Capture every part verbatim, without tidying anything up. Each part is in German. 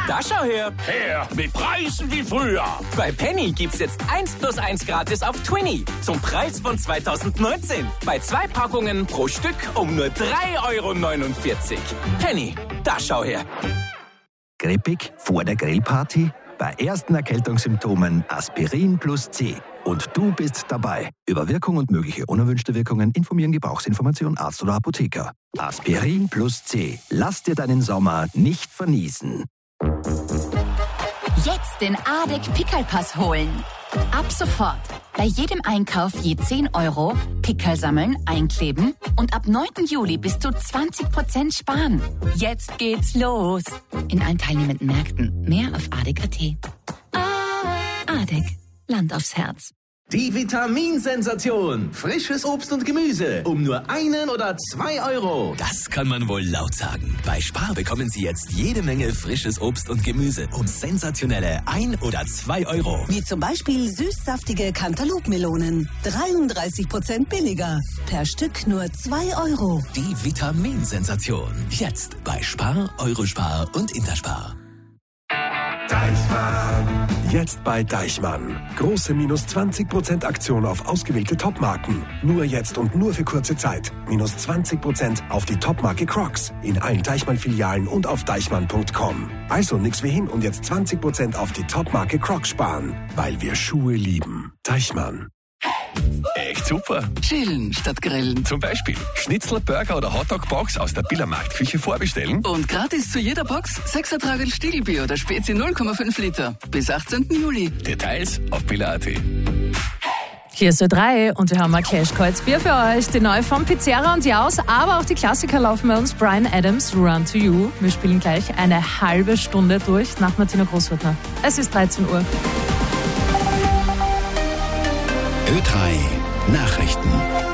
Da schau her. Her, mit Preisen wie früher. Bei Penny gibt's jetzt eins plus eins gratis auf Twinny. Zum Preis von zweitausendneunzehn. Bei zwei Packungen pro Stück um nur drei Euro neunundvierzig. Penny, da schau her. Grippig vor der Grillparty? Bei ersten Erkältungssymptomen Aspirin plus C. Und du bist dabei. Über Wirkung und mögliche unerwünschte Wirkungen informieren Gebrauchsinformation Arzt oder Apotheker. Aspirin plus C. Lass dir deinen Sommer nicht verniesen. Jetzt den Adek Pickelpass holen. Ab sofort. Bei jedem Einkauf je zehn Euro, Pickel sammeln, einkleben und ab neunten Juli bis zu zwanzig Prozent sparen. Jetzt geht's los. In allen teilnehmenden Märkten. Mehr auf adek punkt at. Adek. Land aufs Herz. Die Vitaminsensation. Frisches Obst und Gemüse. Um nur einen oder zwei Euro. Das kann man wohl laut sagen. Bei Spar bekommen Sie jetzt jede Menge frisches Obst und Gemüse um sensationelle ein oder zwei Euro. Wie zum Beispiel süßsaftige Cantaloupe-Melonen. dreiunddreißig Prozent billiger. Per Stück nur zwei Euro. Die Vitaminsensation. Jetzt bei Spar, Eurospar und Interspar. Deichmann. Jetzt bei Deichmann. Große minus zwanzig Prozent Aktion auf ausgewählte Topmarken. Nur jetzt und nur für kurze Zeit. Minus zwanzig Prozent auf die Topmarke Crocs. In allen Deichmann-Filialen und auf deichmann punkt com. Also nix wie hin und jetzt zwanzig Prozent auf die Topmarke Crocs sparen. Weil wir Schuhe lieben. Deichmann. Echt super. Chillen statt grillen. Zum Beispiel Schnitzel, Burger oder Hotdog-Box aus der Billermarktküche vorbestellen. Und gratis zu jeder Box sechser Tragel Stiegelbier oder Spezi null Komma fünf Liter. Bis achtzehnten Juli. Details auf biller punkt at. Hier ist Ö drei und wir haben ein Cash-Kreuzbier für euch. Die neue von Pizzerra und Jaus, aber auch die Klassiker laufen bei uns. Bryan Adams, Run to You. Wir spielen gleich eine halbe Stunde durch nach Martina Großhurtner. Es ist dreizehn Uhr. Ö drei Nachrichten.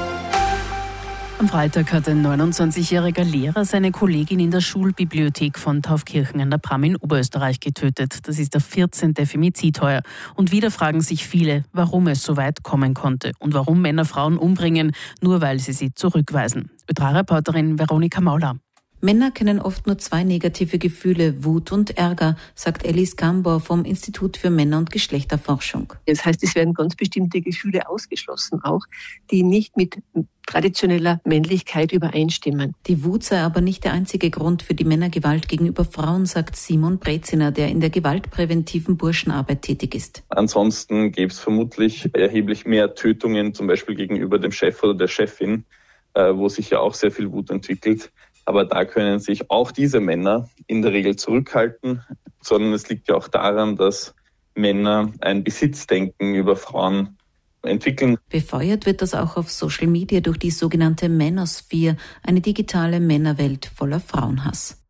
Am Freitag hat ein neunundzwanzigjähriger Lehrer seine Kollegin in der Schulbibliothek von Taufkirchen an der Bram in Oberösterreich getötet. Das ist der vierzehnte Femizid heuer. Und wieder fragen sich viele, warum es so weit kommen konnte und warum Männer Frauen umbringen, nur weil sie sie zurückweisen. Ö drei Reporterin Veronika Mauler. Männer kennen oft nur zwei negative Gefühle, Wut und Ärger, sagt Alice Gambor vom Institut für Männer- und Geschlechterforschung. Das heißt, es werden ganz bestimmte Gefühle ausgeschlossen, auch die nicht mit traditioneller Männlichkeit übereinstimmen. Die Wut sei aber nicht der einzige Grund für die Männergewalt gegenüber Frauen, sagt Simon Breziner, der in der gewaltpräventiven Burschenarbeit tätig ist. Ansonsten gäbe es vermutlich erheblich mehr Tötungen, zum Beispiel gegenüber dem Chef oder der Chefin, wo sich ja auch sehr viel Wut entwickelt. Aber da können sich auch diese Männer in der Regel zurückhalten, sondern es liegt ja auch daran, dass Männer ein Besitzdenken über Frauen entwickeln. Befeuert wird das auch auf Social Media durch die sogenannte Manosphere, eine digitale Männerwelt voller Frauenhass.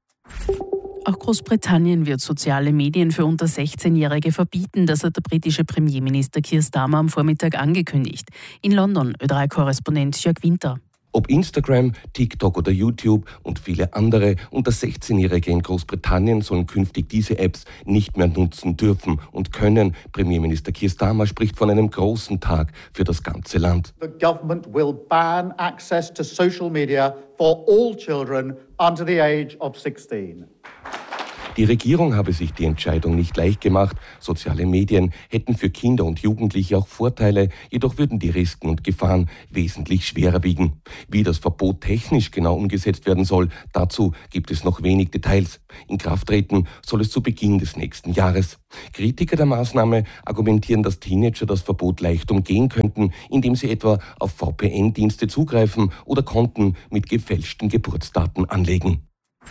Auch Großbritannien wird soziale Medien für unter sechzehnjährige verbieten. Das hat der britische Premierminister Keir Starmer am Vormittag angekündigt. In London, Ö drei Korrespondent Jörg Winter. Ob Instagram, TikTok oder YouTube und viele andere unter sechzehnjährige in Großbritannien sollen künftig diese Apps nicht mehr nutzen dürfen und können. Premierminister Keir Starmer spricht von einem großen Tag für das ganze Land. The government will ban access to social media for all children under the age of sixteen. Die Regierung habe sich die Entscheidung nicht leicht gemacht. Soziale Medien hätten für Kinder und Jugendliche auch Vorteile, jedoch würden die Risiken und Gefahren wesentlich schwerer wiegen. Wie das Verbot technisch genau umgesetzt werden soll, dazu gibt es noch wenig Details. In Kraft treten soll es zu Beginn des nächsten Jahres. Kritiker der Maßnahme argumentieren, dass Teenager das Verbot leicht umgehen könnten, indem sie etwa auf V P N-Dienste zugreifen oder Konten mit gefälschten Geburtsdaten anlegen.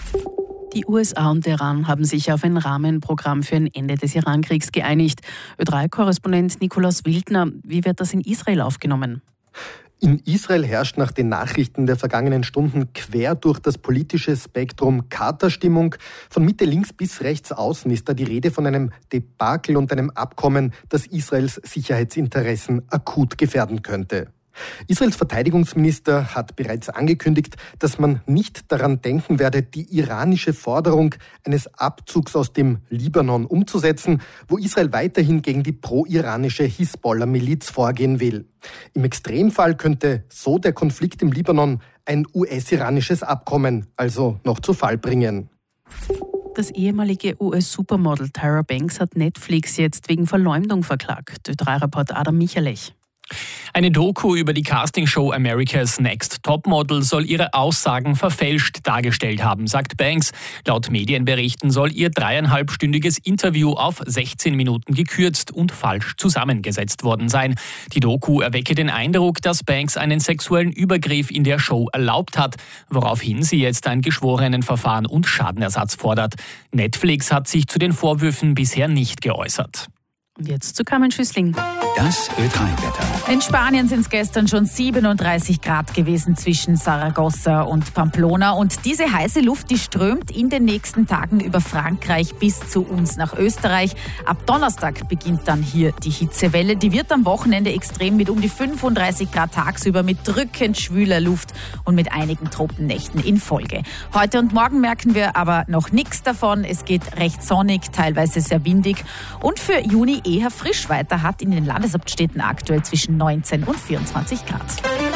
Die U S A und Iran haben sich auf ein Rahmenprogramm für ein Ende des Irankriegs geeinigt. Ö drei Korrespondent Nikolaus Wildner, wie wird das in Israel aufgenommen? In Israel herrscht nach den Nachrichten der vergangenen Stunden quer durch das politische Spektrum Katerstimmung. Von Mitte links bis rechts außen ist da die Rede von einem Debakel und einem Abkommen, das Israels Sicherheitsinteressen akut gefährden könnte. Israels Verteidigungsminister hat bereits angekündigt, dass man nicht daran denken werde, die iranische Forderung eines Abzugs aus dem Libanon umzusetzen, wo Israel weiterhin gegen die pro-iranische Hisbollah-Miliz vorgehen will. Im Extremfall könnte so der Konflikt im Libanon ein U S-iranisches Abkommen also noch zu Fall bringen. Das ehemalige U S-Supermodel Tyra Banks hat Netflix jetzt wegen Verleumdung verklagt. Ö drei Reporter Adam Michalech. Eine Doku über die Castingshow America's Next Topmodel soll ihre Aussagen verfälscht dargestellt haben, sagt Banks. Laut Medienberichten soll ihr dreieinhalbstündiges Interview auf sechzehn Minuten gekürzt und falsch zusammengesetzt worden sein. Die Doku erwecke den Eindruck, dass Banks einen sexuellen Übergriff in der Show erlaubt hat, woraufhin sie jetzt ein Geschworenenverfahren und Schadenersatz fordert. Netflix hat sich zu den Vorwürfen bisher nicht geäußert. Und jetzt zu Carmen Schüssling. Das Ö drei Wetter. In Spanien sind es gestern schon siebenunddreißig Grad gewesen zwischen Saragossa und Pamplona. Und diese heiße Luft, die strömt in den nächsten Tagen über Frankreich bis zu uns nach Österreich. Ab Donnerstag beginnt dann hier die Hitzewelle. Die wird am Wochenende extrem mit um die fünfunddreißig Grad tagsüber, mit drückend schwüler Luft und mit einigen Tropennächten in Folge. Heute und morgen merken wir aber noch nichts davon. Es geht recht sonnig, teilweise sehr windig und für Juni eher frisch weiter, hat in den Landeshauptstädten aktuell zwischen neunzehn und vierundzwanzig Grad.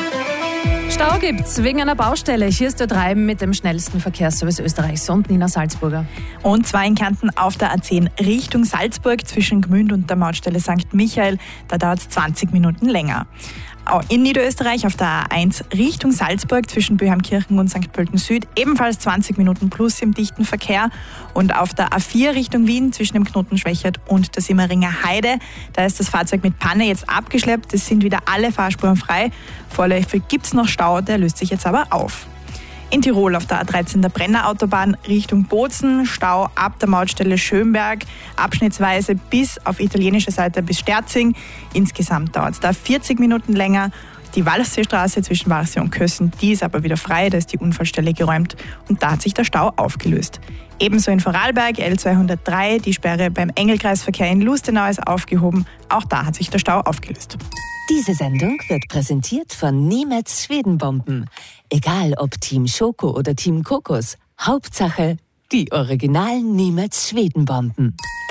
Stau gibt's wegen einer Baustelle. Hier ist Ö drei mit dem schnellsten Verkehrsservice Österreichs und Nina Salzburger. Und zwar in Kärnten auf der A zehn Richtung Salzburg zwischen Gmünd und der Mautstelle Sankt Michael. Da dauert es zwanzig Minuten länger. Auch in Niederösterreich auf der A eins Richtung Salzburg zwischen Böheimkirchen und Sankt Pölten Süd ebenfalls zwanzig Minuten plus im dichten Verkehr. Und auf der A vier Richtung Wien zwischen dem Knoten Schwächert und der Simmeringer Heide, da ist das Fahrzeug mit Panne jetzt abgeschleppt. Es sind wieder alle Fahrspuren frei. Vorläufig gibt es noch Stau, der löst sich jetzt aber auf. In Tirol auf der A dreizehn der Brennerautobahn Richtung Bozen, Stau ab der Mautstelle Schönberg, abschnittsweise bis auf italienischer Seite bis Sterzing. Insgesamt dauert es da vierzig Minuten länger. Die Walchseestraße zwischen Walchsee und Kössen, die ist aber wieder frei, da ist die Unfallstelle geräumt und da hat sich der Stau aufgelöst. Ebenso in Vorarlberg, L zweihundertdrei, die Sperre beim Engelkreisverkehr in Lustenau ist aufgehoben, auch da hat sich der Stau aufgelöst. Diese Sendung wird präsentiert von Niemetz Schwedenbomben. Egal ob Team Schoko oder Team Kokos, Hauptsache die originalen Niemetz Schwedenbomben.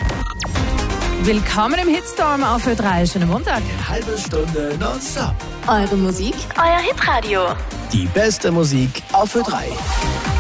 Willkommen im Hitstorm auf Ö drei. Schönen Montag. Eine halbe Stunde nonstop. Eure Musik, euer Hitradio. Die beste Musik auf Ö drei.